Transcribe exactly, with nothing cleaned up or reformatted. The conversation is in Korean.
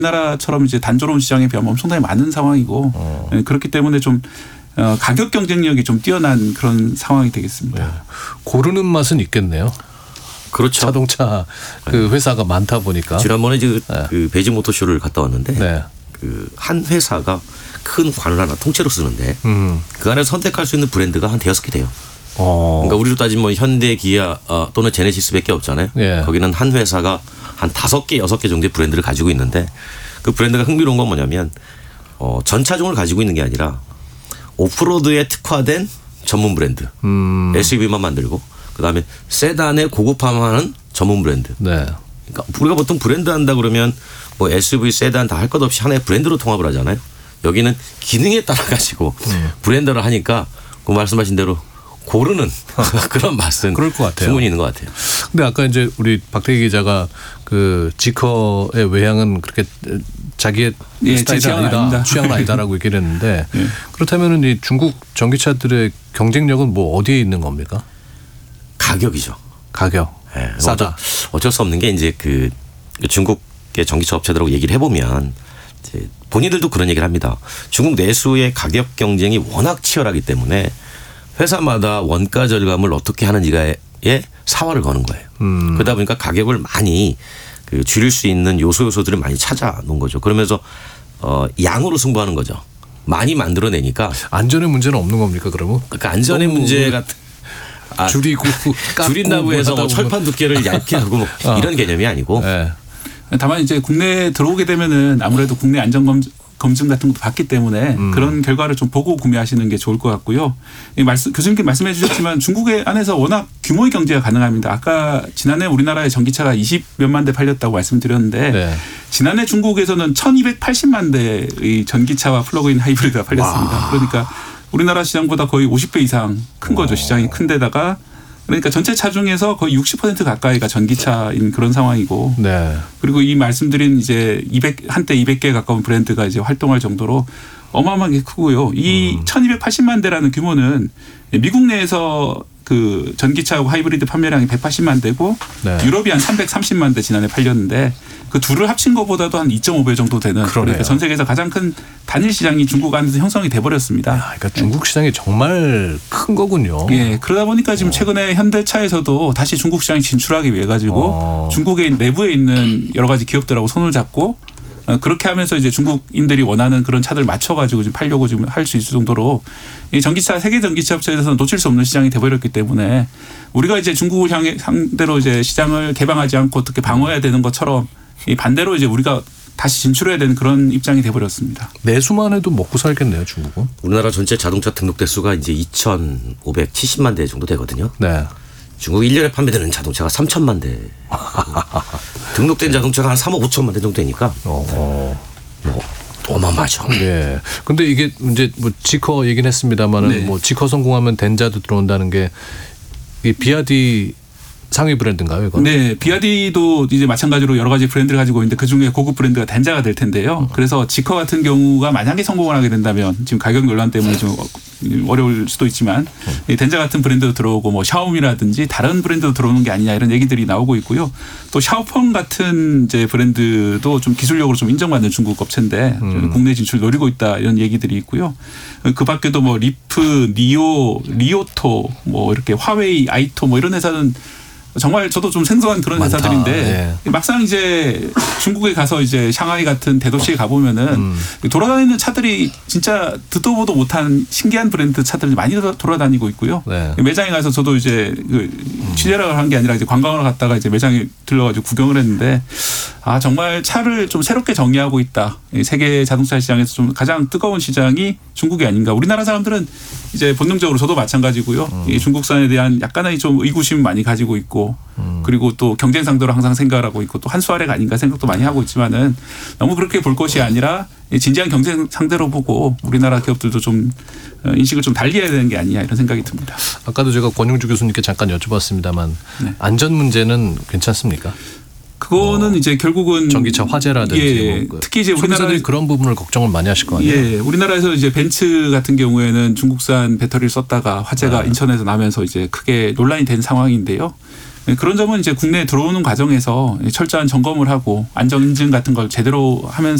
우리나라처럼 이제 단조로운 시장에 비하면 엄청나게 많은 상황이고 어. 그렇기 때문에 좀 어, 가격 경쟁력이 좀 뛰어난 그런 상황이 되겠습니다. 네. 고르는 맛은 있겠네요. 그렇죠. 자동차 그 회사가 많다 보니까. 지난번에 그, 네. 그 베이징 모터쇼를 갔다 왔는데 네. 그 한 회사가 큰 관을 하나 통째로 쓰는데 음. 그 안에 선택할 수 있는 브랜드가 한 대여섯 개 돼요. 어. 그러니까 우리로 따지면 뭐 현대, 기아 또는 제네시스밖에 없잖아요. 예. 거기는 한 회사가 한 다섯 개, 여섯 개 정도의 브랜드를 가지고 있는데 그 브랜드가 흥미로운 건 뭐냐면 어, 전 차종을 가지고 있는 게 아니라 오프로드에 특화된 전문 브랜드. 음. 에스유브이만 만들고 그다음에 세단에 고급화하는 전문 브랜드. 네. 그러니까 우리가 보통 브랜드 한다 그러면 뭐 에스유브이, 세단 다 할 것 없이 하나의 브랜드로 통합을 하잖아요. 여기는 기능에 따라 가지고 음. 브랜드를 하니까 그 말씀하신 대로 고르는 그런 맛은 그럴 것 같아요. 충분히 있는 것 같아요. 근데 아까 이제 우리 박태기 기자가 그 지커의 외향은 그렇게 자기의 예, 스타일이 아니다, 아닙니다. 취향은 아니다라고 얘기를 했는데 예. 그렇다면은 이 중국 전기차들의 경쟁력은 뭐 어디에 있는 겁니까? 가격이죠. 가격. 네, 싸다. 어쩔, 어쩔 수 없는 게 이제 그 중국의 전기차 업체들하고 얘기를 해보면 이제 본인들도 그런 얘기를 합니다. 중국 내수의 가격 경쟁이 워낙 치열하기 때문에 회사마다 원가 절감을 어떻게 하는지가에 사활을 거는 거예요. 음. 그러다 보니까 가격을 많이 그 줄일 수 있는 요소 요소들을 많이 찾아놓은 거죠. 그러면서 어 양으로 승부하는 거죠. 많이 만들어내니까 안전의 문제는 없는 겁니까 그러면? 그러니까 안전의 문제가 아, 줄이고 줄인다고 해서 뭐 철판 두께를 얇게 하고 뭐 어. 이런 개념이 아니고. 네. 다만 이제 국내에 들어오게 되면은 아무래도 국내 안전 검증 검증 같은 것도 받기 때문에 음. 그런 결과를 좀 보고 구매하시는 게 좋을 것 같고요. 말씀, 교수님께 말씀해 주셨지만 중국의 안에서 워낙 규모의 경제가 가능합니다. 아까 지난해 우리나라의 전기차가 이십몇만 대 팔렸다고 말씀드렸는데 네. 지난해 중국에서는 천이백팔십만 대의 전기차와 플러그인 하이브리드가 팔렸습니다. 와. 그러니까 우리나라 시장보다 거의 오십 배 이상 큰 거죠. 시장이 큰 데다가 그러니까 전체 차 중에서 거의 육십 퍼센트 가까이가 전기차인 그런 상황이고. 네. 그리고 이 말씀드린 이제 이백 한때 이백 개 가까운 브랜드가 이제 활동할 정도로 어마어마하게 크고요. 이 음. 천이백팔십만 대라는 규모는 미국 내에서 그 전기차하고 하이브리드 판매량이 백팔십만 대고 네. 유럽이 한 삼백삼십만 대 지난해 팔렸는데 그 둘을 합친 것보다도 한 이 점 오 배 정도 되는 그러네요. 그러니까 전 세계에서 가장 큰 단일 시장이 중국 안에서 형성이 돼버렸습니다. 야, 그러니까 중국 시장이 정말 큰 거군요. 예, 그러다 보니까 지금 최근에 현대차에서도 다시 중국 시장에 진출하기 위해 가지고 어. 중국의 내부에 있는 여러 가지 기업들하고 손을 잡고 그렇게 하면서 이제 중국인들이 원하는 그런 차들 맞춰가지고 지금 팔려고 지금 할 수 있을 정도로 이 전기차 세계 전기차 업체에서는 놓칠 수 없는 시장이 돼버렸기 때문에 우리가 이제 중국을 향해 상대로 이제 시장을 개방하지 않고 어떻게 방어해야 되는 것처럼 이 반대로 이제 우리가 다시 진출해야 되는 그런 입장이 돼버렸습니다. 내수만 해도 먹고 살겠네요, 중국은. 우리나라 전체 자동차 등록 대수가 이제 이천오백칠십만 대 정도 되거든요. 네. 중국 일 년에 판매되는 자동차가 삼천만 대. 등록된 자동차가 한 삼억 오천만 대 정도 되니까. 어. 뭐 어마어마하죠. 네. 근데 이게 이제 뭐 지커 얘기는 했습니다만은 네. 뭐 지커 성공하면 덴자도 들어온다는 게 이 비아디 상위 브랜드인가요, 이건? 네, 비아디도 이제 마찬가지로 여러 가지 브랜드를 가지고 있는데 그 중에 고급 브랜드가 덴자가 될 텐데요. 그래서 지커 같은 경우가 만약에 성공을 하게 된다면 지금 가격 논란 때문에 좀 어려울 수도 있지만 이 덴자 같은 브랜드도 들어오고 뭐 샤오미라든지 다른 브랜드도 들어오는 게 아니냐 이런 얘기들이 나오고 있고요. 또 샤오펑 같은 이제 브랜드도 좀 기술력으로 좀 인정받는 중국 업체인데 음. 국내 진출 노리고 있다 이런 얘기들이 있고요. 그 밖에도 뭐 리프, 니오, 리오토, 뭐 이렇게 화웨이, 아이토 뭐 이런 회사는 정말 저도 좀 생소한 그런 많다. 회사들인데 네. 막상 이제 중국에 가서 이제 샹하이 같은 대도시에 가보면은 음. 돌아다니는 차들이 진짜 듣도 보도 못한 신기한 브랜드 차들이 많이 돌아다니고 있고요. 네. 매장에 가서 저도 이제 그 취재를 한 게 아니라 이제 관광을 갔다가 이제 매장에 들러가지고 구경을 했는데 아 정말 차를 좀 새롭게 정의하고 있다. 세계 자동차 시장에서 좀 가장 뜨거운 시장이 중국이 아닌가. 우리나라 사람들은 이제 본능적으로 저도 마찬가지고요. 음. 이 중국산에 대한 약간의 좀 의구심 많이 가지고 있고 음. 그리고 또 경쟁 상대로 항상 생각을 하고 있고 또 한 수 아래가 아닌가 생각도 많이 하고 있지만은 너무 그렇게 볼 것이 아니라 진지한 경쟁 상대로 보고 우리나라 기업들도 좀 인식을 좀 달리 해야 되는 게 아니냐 이런 생각이 듭니다. 아까도 제가 권용주 교수님께 잠깐 여쭤봤습니다만 네. 안전 문제는 괜찮습니까? 그거는 어, 이제 결국은 전기차 화재라든지 예, 뭐 특히 이제 우리나라들이 그런 부분을 걱정을 많이 하실 거 아니에요. 예, 우리나라에서 이제 벤츠 같은 경우에는 중국산 배터리를 썼다가 화재가 네. 인천에서 나면서 이제 크게 논란이 된 상황인데요. 그런 점은 이제 국내에 들어오는 과정에서 철저한 점검을 하고 안전 인증 같은 걸 제대로 하면서